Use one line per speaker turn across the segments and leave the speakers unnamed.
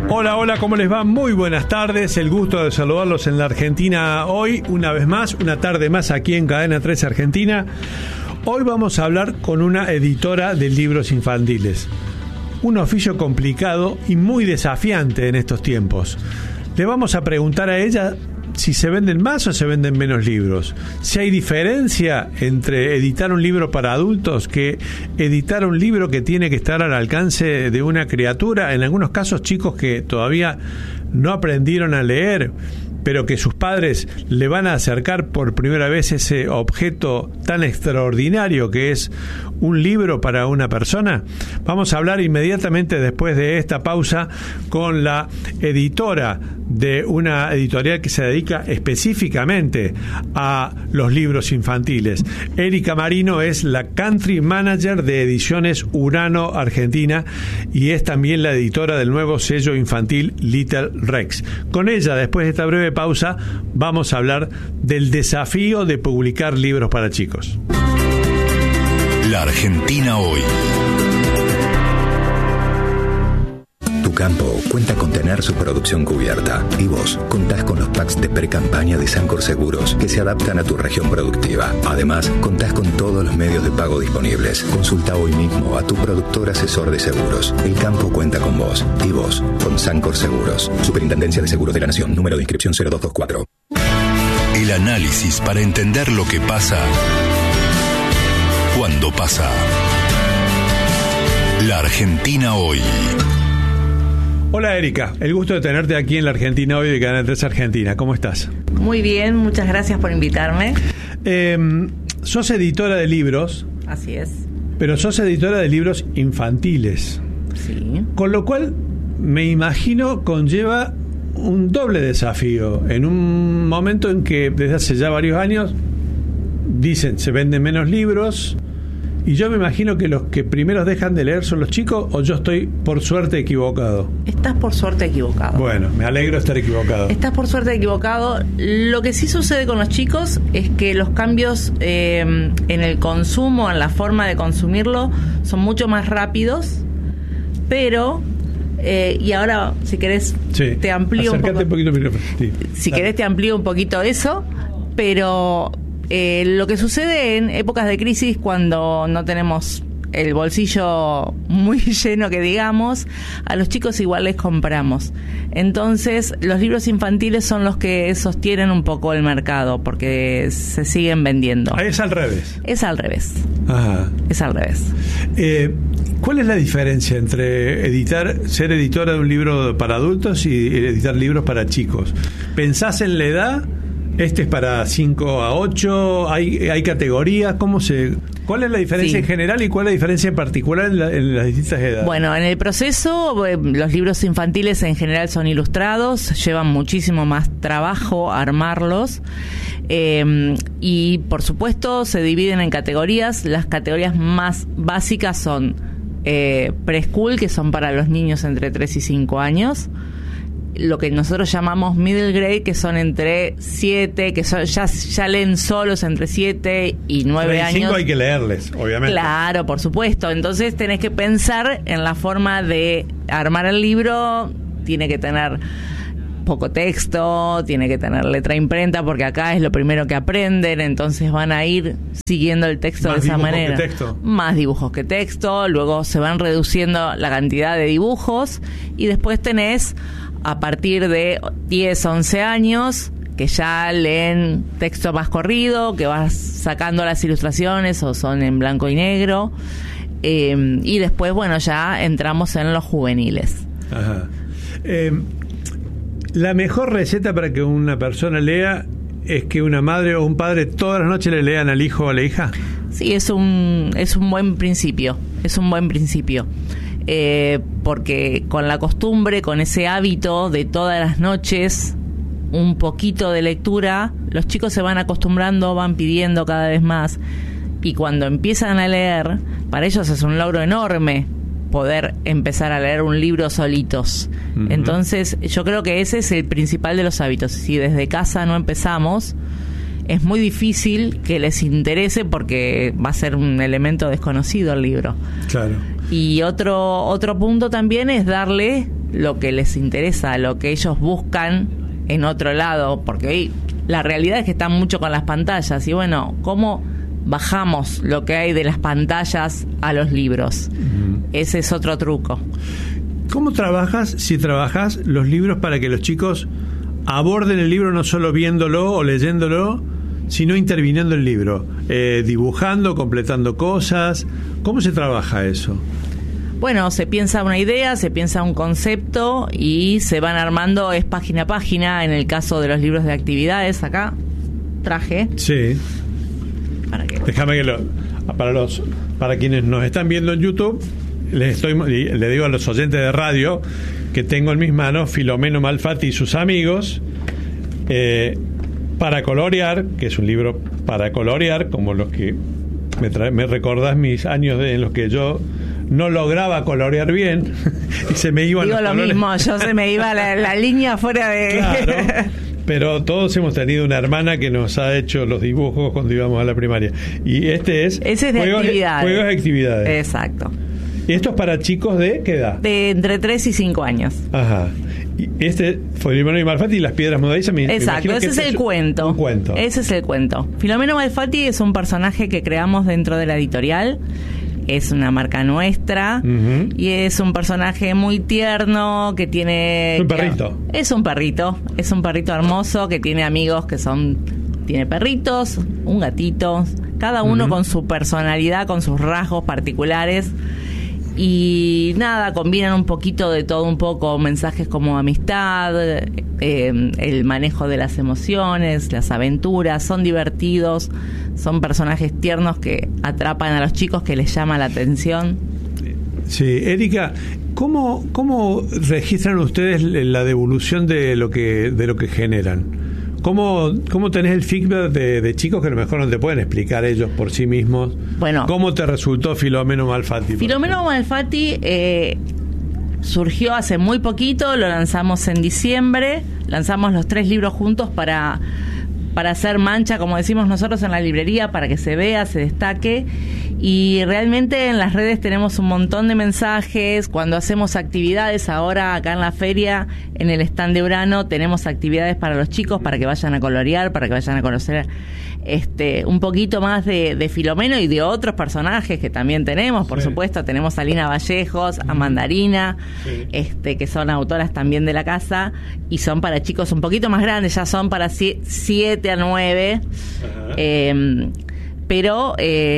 Hola, hola, ¿cómo les va? Muy buenas tardes, el gusto de saludarlos en la Argentina hoy, una vez más, una tarde más aquí en Cadena 13 Argentina. Hoy vamos a hablar con una editora de libros infantiles, un oficio complicado y muy desafiante en estos tiempos. Le vamos a preguntar a ella si se venden más o se venden menos libros, si hay diferencia entre editar un libro para adultos que editar un libro que tiene que estar al alcance de una criatura, en algunos casos chicos que todavía no aprendieron a leer, pero que sus padres le van a acercar por primera vez ese objeto tan extraordinario que es un libro para una persona. Vamos a hablar inmediatamente después de esta pausa con la editora de una editorial que se dedica específicamente a los libros infantiles. Erika Marino es la Country Manager de Ediciones Urano Argentina y es también la editora del nuevo sello infantil Little Rex. Con ella, después de esta breve pausa, vamos a hablar del desafío de publicar libros para chicos.
La Argentina hoy. Tu campo cuenta con tener su producción cubierta y vos contás con los packs de pre-campaña de Sancor Seguros que se adaptan a tu región productiva. Además, contás con todos los medios de pago disponibles. Consulta hoy mismo a tu productor asesor de seguros. El campo cuenta con vos y vos con Sancor Seguros. Superintendencia de Seguros de la Nación. Número de inscripción 0224.
El análisis para entender lo que pasa cuando pasa. La Argentina hoy.
Hola Erika, el gusto de tenerte aquí en la Argentina hoy de Cadena 13 Argentina. ¿Cómo estás?
Muy bien, muchas gracias por invitarme.
Sos editora de libros.
Así es.
Pero sos editora de libros infantiles.
Sí.
Con lo cual, me imagino, conlleva un doble desafío. En un momento en que desde hace ya varios años dicen se venden menos libros, y yo me imagino que los que primeros dejan de leer son los chicos, o yo estoy por suerte equivocado.
Estás por suerte equivocado.
Bueno, me alegro de estar equivocado.
Estás por suerte equivocado. Lo que sí sucede con los chicos es que los cambios en el consumo, en la forma de consumirlo, son mucho más rápidos, pero y ahora, si querés,
sí,
te amplío un poco.
Un poquito el micrófono. Sí.
Si querés, te amplío un poquito eso, pero lo que sucede en épocas de crisis, cuando no tenemos el bolsillo muy lleno, que digamos, a los chicos igual les compramos. Entonces, los libros infantiles son los que sostienen un poco el mercado, porque se siguen vendiendo.
Ahí es al revés.
Es al revés.
Ajá.
Es al revés.
¿Cuál es la diferencia entre ser editora de un libro para adultos y editar libros para chicos? ¿Pensás en la edad? ¿Este es para 5 a 8? ¿Hay categorías? ¿Cuál es la diferencia en general y cuál es la diferencia en particular en las distintas edades?
Bueno, en el proceso, los libros infantiles en general son ilustrados, llevan muchísimo más trabajo armarlos, y por supuesto se dividen en categorías. Las categorías más básicas son preschool, que son para los niños entre 3 y 5 años. Lo que nosotros llamamos middle grade, que son entre 7, que son, ya leen solos entre 7 y 9 años.
5 hay que leerles, obviamente.
Claro, por supuesto. Entonces tenés que pensar en la forma de armar el libro. Tiene que tener poco texto, tiene que tener letra imprenta, porque acá es lo primero que aprenden, entonces van a ir siguiendo el texto de esa manera. Más dibujos que texto, luego se van reduciendo la cantidad de dibujos, y después tenés a partir de 10, 11 años que ya leen texto más corrido, que vas sacando las ilustraciones o son en blanco y negro, y después, bueno, ya entramos en los juveniles.
Ajá. La mejor receta para que una persona lea es que una madre o un padre todas las noches le lean al hijo o a la hija.
Sí, es un buen principio. Es un buen principio. Porque con la costumbre, con ese hábito de todas las noches un poquito de lectura, los chicos se van acostumbrando, van pidiendo cada vez más, y cuando empiezan a leer, para ellos es un logro enorme poder empezar a leer un libro solitos. Uh-huh. Entonces yo creo que ese es el principal de los hábitos. Si desde casa no empezamos, es muy difícil que les interese, porque va a ser un elemento desconocido el libro.
Claro.
Y otro punto también es darle lo que les interesa, lo que ellos buscan en otro lado, porque hoy la realidad es que están mucho con las pantallas, y bueno, ¿cómo bajamos lo que hay de las pantallas a los libros? Ese es otro truco.
¿Cómo trabajas, si trabajas los libros para que los chicos aborden el libro no solo viéndolo o leyéndolo, sino interviniendo el libro, dibujando, completando cosas? ¿Cómo se trabaja eso?
Bueno, se piensa una idea, se piensa un concepto y se van armando, es página a página. En el caso de los libros de actividades, acá traje.
Sí. Déjame que para quienes nos están viendo en YouTube, le digo a los oyentes de radio que tengo en mis manos Filomeno Malfatti y sus amigos, para colorear, que es un libro para colorear, como los que me recordás mis años en los que yo no lograba colorear bien y se me iban
los colores. Digo lo mismo, yo se me iba la línea fuera de...
Claro, pero todos hemos tenido una hermana que nos ha hecho los dibujos cuando íbamos a la primaria. Y ese es de
actividades.
Juegos de actividades.
Exacto.
¿Y esto es para chicos de qué edad?
De entre 3 y 5 años.
Ajá. Y este Filomeno Malfatti y las piedras movedizas.
Exacto, ese es el cuento.
Un cuento.
Ese es el cuento. Filomeno Malfatti es un personaje que creamos dentro de la editorial. Es una marca nuestra, y es un personaje muy tierno que tiene...
Un perrito.
Es un perrito hermoso que tiene amigos que tiene perritos, un gatito, cada uno con su personalidad, con sus rasgos particulares. Y nada, combinan un poquito de todo un poco, mensajes como amistad, el manejo de las emociones, las aventuras, son divertidos, son personajes tiernos que atrapan a los chicos, que les llama la atención.
Sí, Erika, ¿cómo registran ustedes la devolución de lo que generan? ¿Cómo tenés el feedback de chicos que a lo mejor no te pueden explicar ellos por sí mismos?
Bueno,
¿cómo te resultó Filomeno Malfatti?
Filomeno Malfatti surgió hace muy poquito, lo lanzamos en diciembre, lanzamos los 3 libros juntos para hacer mancha, como decimos nosotros en la librería, para que se vea, se destaque. Y realmente en las redes tenemos un montón de mensajes. Cuando hacemos actividades, ahora acá en la feria, en el stand de Urano, tenemos actividades para los chicos, para que vayan a colorear, para que vayan a conocer un poquito más de Filomeno y de otros personajes que también tenemos. Por supuesto, tenemos a Lina Vallejos, a Mandarina, que son autoras también de la casa, y son para chicos un poquito más grandes, ya son para 7 a 9. Pero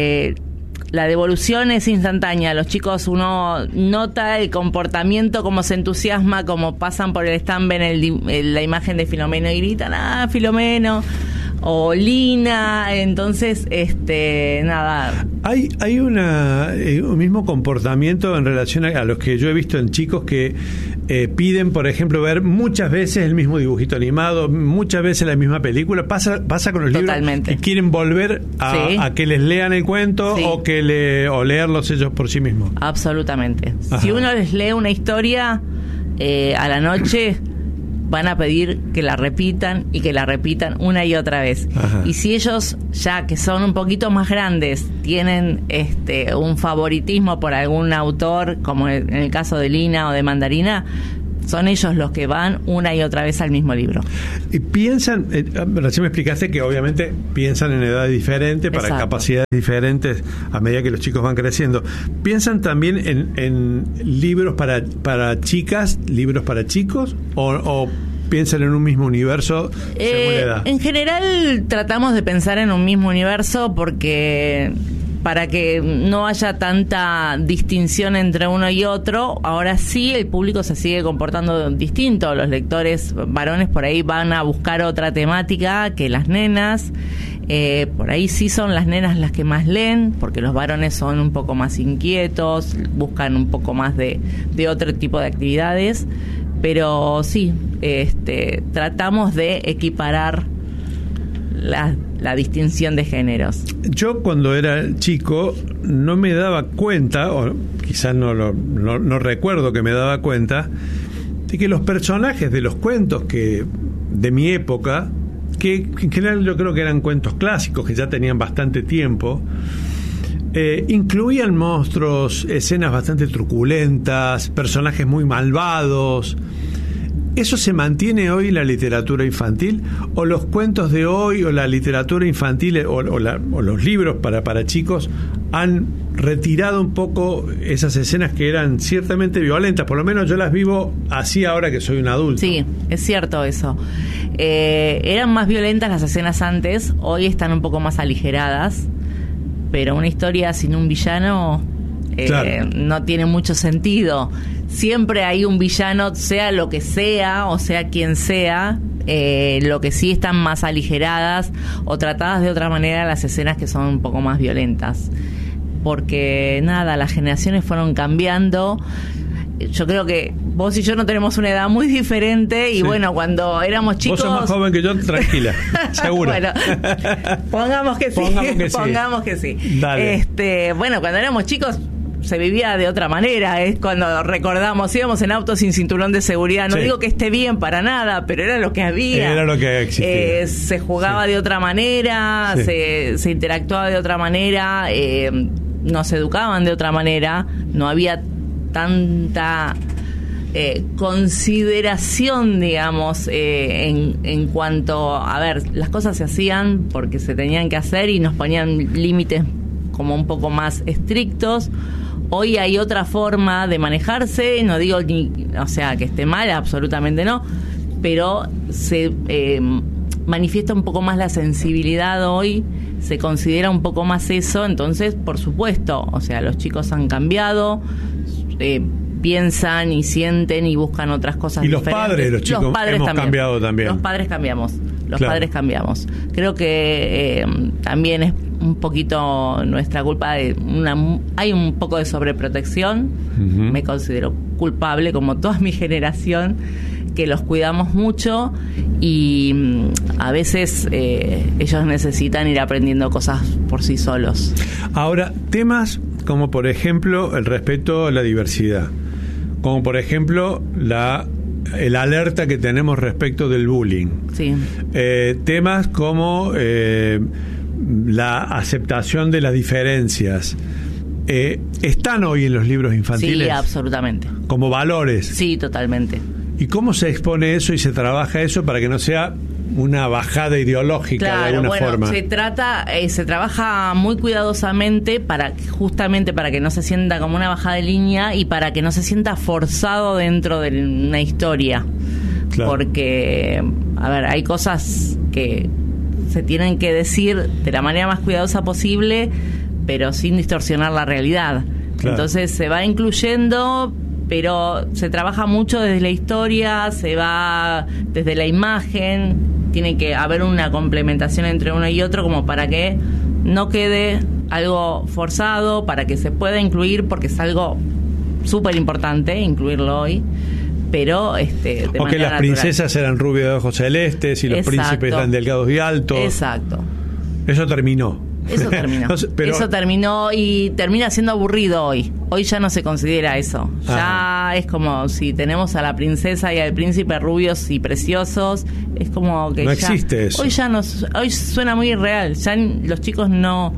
la devolución es instantánea. Los chicos, uno nota el comportamiento, cómo se entusiasma, cómo pasan por el stand, ven la imagen de Filomeno y gritan, ¡ah, Filomeno! O Lina. Entonces, nada.
Hay un mismo comportamiento en relación a los que yo he visto en chicos que piden, por ejemplo, ver muchas veces el mismo dibujito animado, muchas veces la misma película. Pasa con los
Totalmente.
libros, y quieren volver a que les lean el cuento, o o leerlos ellos por sí mismos.
Absolutamente.
Ajá.
Si uno les lee una historia a la noche, van a pedir que la repitan y que la repitan una y otra vez. Ajá. Y si ellos, ya que son un poquito más grandes, tienen un favoritismo por algún autor, como en el caso de Lina o de Mandarina, son ellos los que van una y otra vez al mismo libro.
Y piensan, recién me explicaste que obviamente piensan en edades diferentes, para
Exacto.
capacidades diferentes a medida que los chicos van creciendo. ¿Piensan también en libros para chicas, libros para chicos, o piensan en un mismo universo según la edad?
En general tratamos de pensar en un mismo universo, porque para que no haya tanta distinción entre uno y otro. Ahora sí, el público se sigue comportando distinto. Los lectores varones por ahí van a buscar otra temática que las nenas. Por ahí sí son las nenas las que más leen, porque los varones son un poco más inquietos, buscan un poco más de otro tipo de actividades. Pero sí, tratamos de equiparar la distinción de géneros.
Yo cuando era chico no me daba cuenta, o quizás no recuerdo que me daba cuenta, de que los personajes de los cuentos de mi época, que en general yo creo que eran cuentos clásicos que ya tenían bastante tiempo, incluían monstruos, escenas bastante truculentas, personajes muy malvados. ¿Eso se mantiene hoy en la literatura infantil? ¿O los cuentos de hoy, o la literatura infantil, o los libros para chicos han retirado un poco esas escenas que eran ciertamente violentas? Por lo menos yo las vivo así ahora que soy un adulto.
Sí, es cierto eso. Eran más violentas las escenas antes, hoy están un poco más aligeradas, pero una historia sin un villano claro, no tiene mucho sentido. Siempre hay un villano, sea lo que sea, o sea quien sea. Lo que sí están más aligeradas o tratadas de otra manera las escenas que son un poco más violentas, porque nada, las generaciones fueron cambiando. Yo creo que vos y yo no tenemos una edad muy diferente y sí, bueno, cuando éramos chicos...
Vos sos más joven que yo, tranquila, seguro.
Bueno, pongamos que sí. Pongamos que sí.
Dale.
Bueno, cuando éramos chicos se vivía de otra manera. Es cuando recordamos, íbamos en auto sin cinturón de seguridad. No digo que esté bien para nada, pero era lo que había.
Era lo que existía.
Se jugaba de otra manera, se interactuaba de otra manera, nos educaban de otra manera. No había tanta consideración, digamos, en cuanto a ver, las cosas se hacían porque se tenían que hacer y nos ponían límites como un poco más estrictos. Hoy hay otra forma de manejarse, no digo o sea que esté mal, absolutamente no, pero se manifiesta un poco más la sensibilidad hoy, se considera un poco más eso. Entonces, por supuesto, o sea, los chicos han cambiado, piensan y sienten y buscan otras cosas diferentes.
Y los padres, los chicos, hemos cambiado también.
Los padres cambiamos, padres cambiamos. Creo que también es un poquito nuestra culpa. Hay un poco de sobreprotección. Uh-huh. Me considero culpable, como toda mi generación, que los cuidamos mucho y a veces ellos necesitan ir aprendiendo cosas por sí solos.
Ahora, temas como por ejemplo el respeto a la diversidad, como por ejemplo el alerta que tenemos respecto del bullying.
Sí.
Temas como la aceptación de las diferencias. ¿Están hoy en los libros infantiles?
Sí, absolutamente.
¿Como valores?
Sí, totalmente.
¿Y cómo se expone eso y se trabaja eso para que no sea una bajada ideológica, claro, de alguna forma?
Se trabaja muy cuidadosamente justamente para que no se sienta como una bajada de línea y para que no se sienta forzado dentro de una historia. Claro. Porque, a ver, hay cosas que se tienen que decir de la manera más cuidadosa posible, pero sin distorsionar la realidad. Claro. Entonces se va incluyendo, pero se trabaja mucho desde la historia, se va desde la imagen, tiene que haber una complementación entre uno y otro como para que no quede algo forzado, para que se pueda incluir, porque es algo súper importante incluirlo hoy, pero de
o que las
natural.
Princesas eran rubias de ojos celestes y los príncipes eran delgados y altos.
Exacto.
Eso terminó.
Eso terminó y termina siendo aburrido hoy. Hoy ya no se considera eso. Ya es como si tenemos a la princesa y al príncipe rubios y preciosos. Es como que
no
ya
existe eso.
Hoy suena muy irreal. Ya los chicos no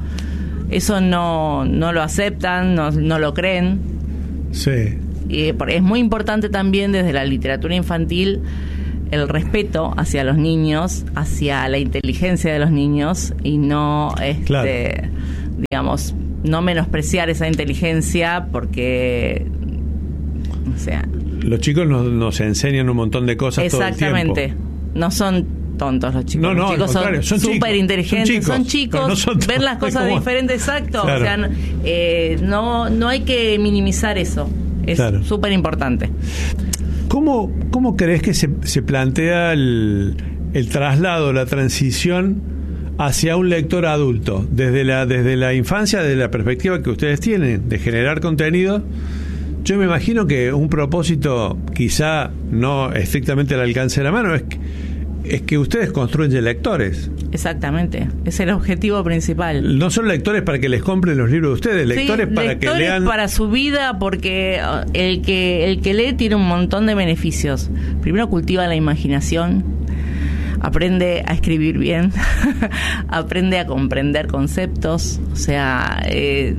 lo aceptan, no lo creen.
Sí.
Y es muy importante también desde la literatura infantil el respeto hacia los niños, hacia la inteligencia de los niños y no,
claro,
digamos, no menospreciar esa inteligencia porque, o sea...
Los chicos nos enseñan un montón de cosas todo el tiempo. Exactamente.
No son tontos los chicos.
No,
los chicos son súper inteligentes. Son chicos,
no son
ven las cosas diferentes, exacto. Claro. O sea, no hay que minimizar eso. Es súper importante.
¿Cómo crees que se plantea el traslado, la transición hacia un lector adulto? Desde la infancia, desde la perspectiva que ustedes tienen de generar contenido, yo me imagino que un propósito, quizá no estrictamente al alcance de la mano, es que ustedes construyen lectores.
Exactamente, es el objetivo principal.
No son lectores para que les compren los libros de ustedes, lectores para que lean.
Para su vida, porque el que lee tiene un montón de beneficios. Primero cultiva la imaginación. aprende a escribir bien, aprende a comprender conceptos, o sea, el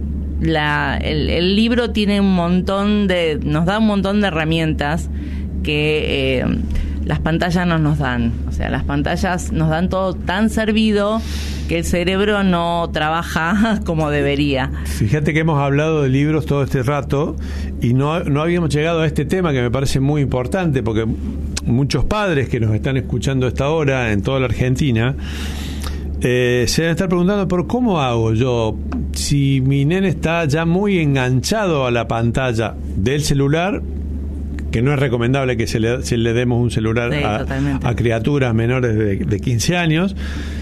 libro tiene nos da un montón de herramientas que las pantallas no nos dan. O sea, las pantallas nos dan todo tan servido que el cerebro no trabaja como debería.
Fíjate que hemos hablado de libros todo este rato y no habíamos llegado a este tema que me parece muy importante, porque muchos padres que nos están escuchando a esta hora en toda la Argentina se deben estar preguntando, ¿por cómo hago yo si mi nene está ya muy enganchado a la pantalla del celular? Que no es recomendable que se le demos un celular a criaturas menores de 15 años,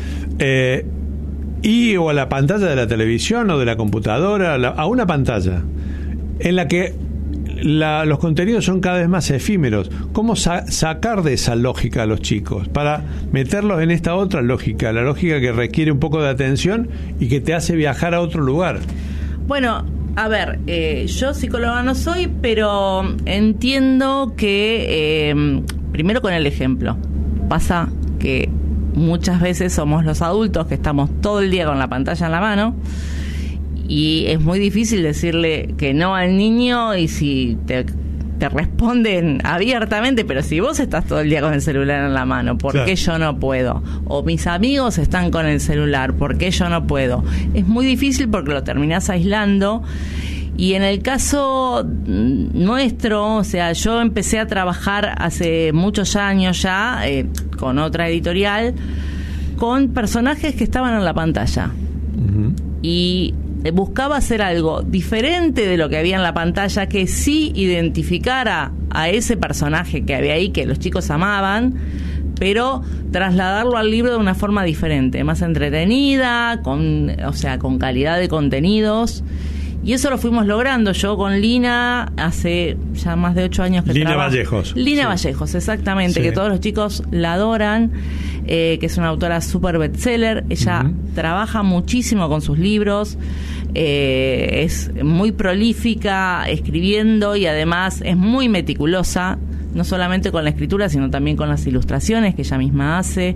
o a la pantalla de la televisión o de la computadora, a una pantalla en la que los contenidos son cada vez más efímeros. ¿Cómo sacar de esa lógica a los chicos para meterlos en esta otra lógica, la lógica que requiere un poco de atención y que te hace viajar a otro lugar?
Bueno, a ver, yo psicóloga no soy, pero entiendo que primero con el ejemplo. Pasa que muchas veces somos los adultos que estamos todo el día con la pantalla en la mano y es muy difícil decirle que no al niño, y si te responden abiertamente, pero si vos estás todo el día con el celular en la mano, ¿por qué yo no puedo? O mis amigos están con el celular, ¿por qué yo no puedo? Es muy difícil porque lo terminás aislando. Y en el caso nuestro, o sea, yo empecé a trabajar hace muchos años ya con otra editorial, con personajes que estaban en la pantalla. Uh-huh. Y buscaba hacer algo diferente de lo que había en la pantalla, que sí identificara a ese personaje que había ahí, que los chicos amaban, pero trasladarlo al libro de una forma diferente, más entretenida, con calidad de contenidos. Y eso lo fuimos logrando. Yo con Lina, hace ya más de 8 años que
Lina
trabajo.
Vallejos.
Lina Vallejos, exactamente, que todos los chicos la adoran, que es una autora súper bestseller. Ella trabaja muchísimo con sus libros, es muy prolífica escribiendo y además es muy meticulosa, no solamente con la escritura, sino también con las ilustraciones que ella misma hace.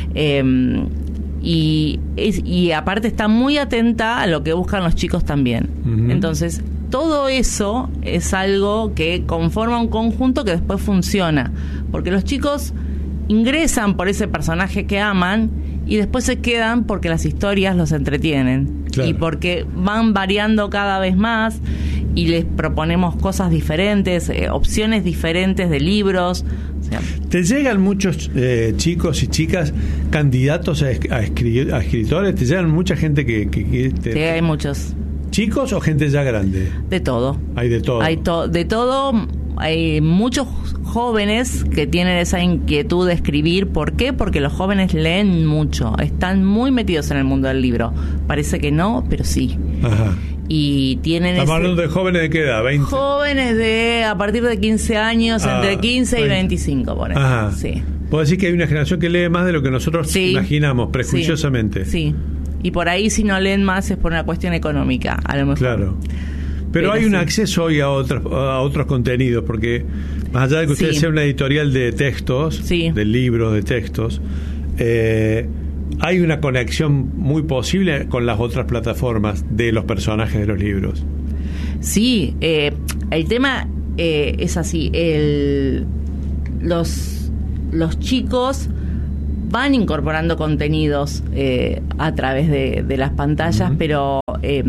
Y aparte está muy atenta a lo que buscan los chicos también. Uh-huh. Entonces, todo eso es algo que conforma un conjunto que después funciona, porque los chicos ingresan por ese personaje que aman y después se quedan porque las historias los entretienen. Claro. Y porque van variando cada vez más y les proponemos cosas diferentes, opciones diferentes de libros. O sea,
¿te llegan muchos chicos y chicas candidatos a escritores? ¿Te llegan mucha gente que
sí, hay muchos.
¿Chicos o gente ya grande?
De todo.
Hay de todo.
De todo. Hay muchos jóvenes que tienen esa inquietud de escribir. ¿Por qué? Porque los jóvenes leen mucho, están muy metidos en el mundo del libro. Parece que no, pero sí. Ajá. Y tienen
¿estamos hablando de jóvenes de qué edad? ¿20?
Jóvenes de a partir de 15 años, entre 15 20. Y 25, por ejemplo.
Ajá.
Sí.
¿Puedo decir que hay una generación que lee más de lo que nosotros imaginamos, prejuiciosamente?
Sí. Y por ahí si no leen más es por una cuestión económica, a lo mejor.
Claro. Pero hay un acceso hoy a otros contenidos, porque más allá de que usted sea una editorial de textos, de libros, de textos, hay una conexión muy posible con las otras plataformas de los personajes de los libros.
Sí, el tema es así. Los chicos van incorporando contenidos a través de las pantallas, pero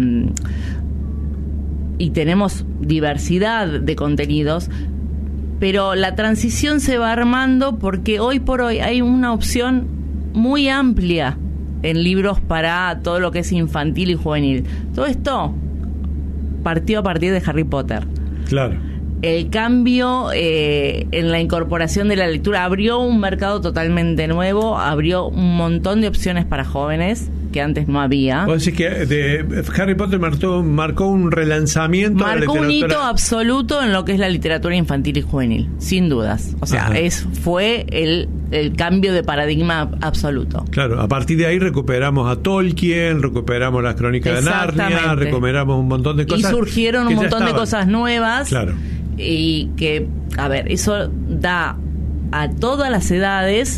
y tenemos diversidad de contenidos, pero la transición se va armando porque hoy por hoy hay una opción muy amplia en libros para todo lo que es infantil y juvenil. Todo esto partió a partir de Harry Potter.
Claro.
El cambio en la incorporación de la lectura abrió un mercado totalmente nuevo, abrió un montón de opciones para jóvenes que antes no había.
¿Vos decís que Harry Potter marcó un relanzamiento?
Marcó un hito absoluto en lo que es la literatura infantil y juvenil, sin dudas. O sea, fue el cambio de paradigma absoluto.
Claro, a partir de ahí recuperamos a Tolkien, recuperamos las Crónicas de Narnia, recuperamos un montón de cosas.
Y surgieron un montón de cosas nuevas.
Claro.
Y que, a ver, eso da a todas las edades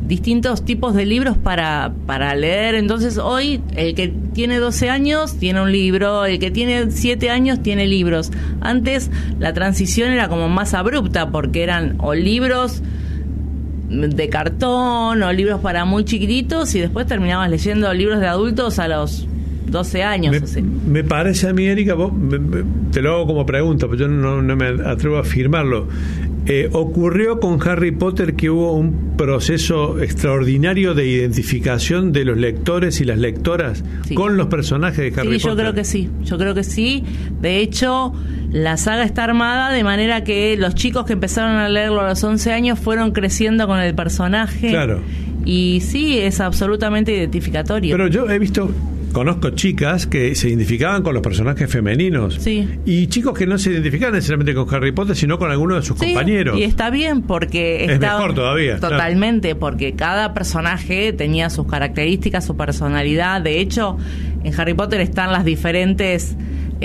distintos tipos de libros para leer. Entonces hoy el que tiene 12 años tiene un libro, el que tiene 7 años tiene libros. Antes la transición era como más abrupta porque eran o libros de cartón o libros para muy chiquititos y después terminabas leyendo libros de adultos a los 12 años.
Me parece a mí, Erika, vos, te lo hago como pregunta, pero yo no me atrevo a afirmarlo. Ocurrió con Harry Potter que hubo un proceso extraordinario de identificación de los lectores y las lectoras con los personajes de Harry Potter.
Yo creo que sí. De hecho, la saga está armada de manera que los chicos que empezaron a leerlo a los 11 años fueron creciendo con el personaje.
Claro.
Y sí, es absolutamente identificatorio.
Pero yo conozco chicas que se identificaban con los personajes femeninos.
Sí.
Y chicos que no se identificaban necesariamente con Harry Potter, sino con alguno de sus compañeros.
Y está bien porque
es mejor todavía.
Totalmente, porque cada personaje tenía sus características, su personalidad. De hecho, en Harry Potter están las diferentes...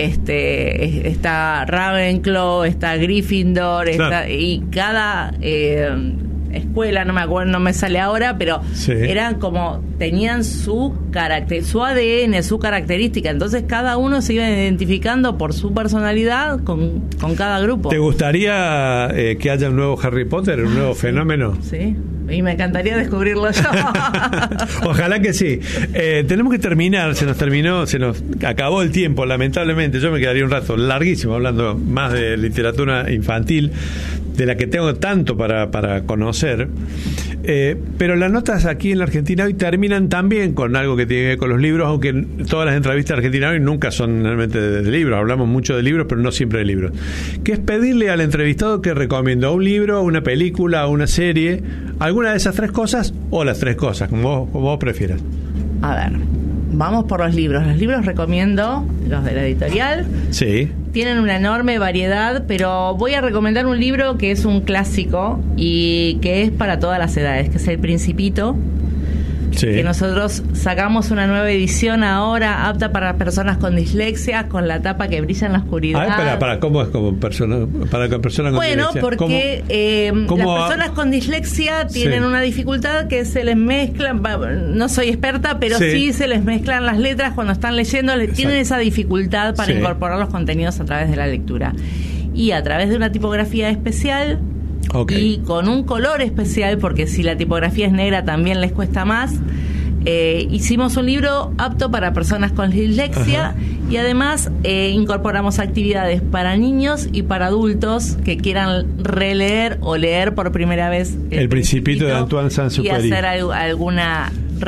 está Ravenclaw, está Gryffindor, y cada escuela, no me acuerdo, no me sale ahora, pero eran como, tenían su carácter, su ADN, su característica. Entonces cada uno se iba identificando por su personalidad con cada grupo. ¿Te
gustaría que haya un nuevo Harry Potter, un nuevo fenómeno?
Sí. Y me encantaría descubrirlo yo.
Ojalá que sí. Tenemos que terminar, se nos acabó el tiempo, lamentablemente. Yo me quedaría un rato larguísimo hablando más de literatura infantil, de la que tengo tanto para conocer. Pero las notas aquí en la Argentina hoy terminan también con algo que tiene que ver con los libros, aunque todas las entrevistas de Argentina hoy nunca son realmente de libros. Hablamos mucho de libros, pero no siempre de libros. Que es pedirle al entrevistado que recomienda un libro, una película, una serie, alguna de esas tres cosas o las tres cosas, como vos prefieras.
A ver, vamos por los libros. Los libros recomiendo los de la editorial.
Sí.
Tienen una enorme variedad, pero voy a recomendar un libro que es un clásico y que es para todas las edades, que es El Principito. Sí. Que nosotros sacamos una nueva edición ahora, apta para personas con dislexia, con la tapa que brilla en la oscuridad.
¿Cómo es como persona, para personas con dislexia?
Bueno, porque las personas con dislexia tienen una dificultad que se les mezcla, no soy experta, pero sí se les mezclan las letras cuando están leyendo, tienen esa dificultad para incorporar los contenidos a través de la lectura. Y a través de una tipografía especial, y con un color especial, porque si la tipografía es negra también les cuesta más, hicimos un libro apto para personas con dislexia. Y además incorporamos actividades para niños y para adultos que quieran releer o leer por primera vez
El Principito de Antoine Saint-Exupéry
y hacer alguna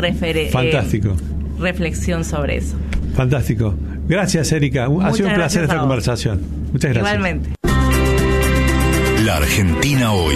reflexión sobre eso.
Fantástico. Gracias, Erika. Ha sido un placer esta conversación. Muchas gracias.
Igualmente.
La Argentina hoy.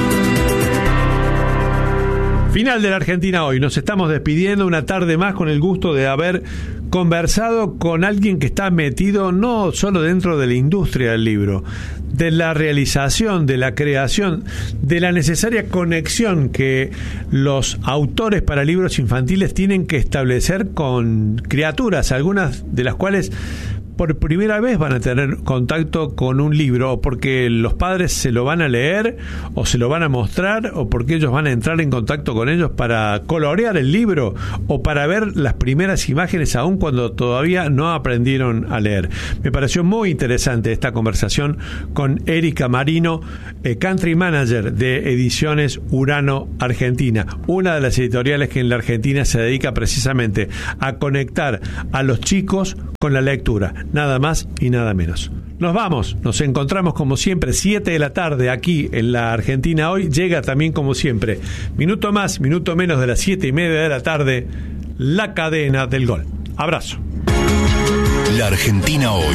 Final de la Argentina hoy. Nos estamos despidiendo una tarde más con el gusto de haber conversado con alguien que está metido no solo dentro de la industria del libro, de la realización, de la creación, de la necesaria conexión que los autores para libros infantiles tienen que establecer con criaturas, algunas de las cuales por primera vez van a tener contacto con un libro, o porque los padres se lo van a leer o se lo van a mostrar, o porque ellos van a entrar en contacto con ellos para colorear el libro o para ver las primeras imágenes aún cuando todavía no aprendieron a leer. Me pareció muy interesante esta conversación con Erika Marino, Country Manager de Ediciones Urano Argentina, una de las editoriales que en la Argentina se dedica precisamente a conectar a los chicos con la lectura. Nada más y nada menos. Nos vamos, nos encontramos como siempre 7 de la tarde aquí en la Argentina hoy. Llega también como siempre, minuto más, minuto menos de las 7:30 de la tarde, la cadena del gol. Abrazo.
La Argentina hoy.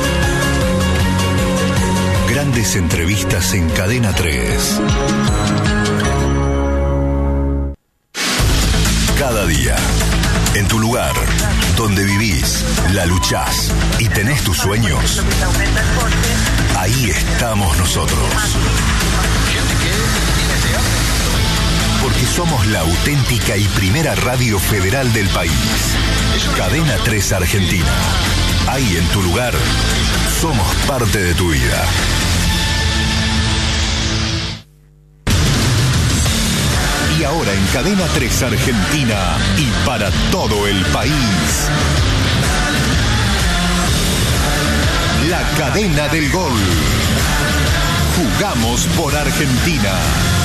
Grandes entrevistas en Cadena 3. Cada día, en tu lugar, donde vivís, la luchás y tenés tus sueños, ahí estamos nosotros. Porque somos la auténtica y primera radio federal del país. Cadena 3 Argentina. Ahí en tu lugar, somos parte de tu vida. Y ahora ahora en Cadena 3 Argentina y para todo el país. La cadena del gol. Jugamos por Argentina.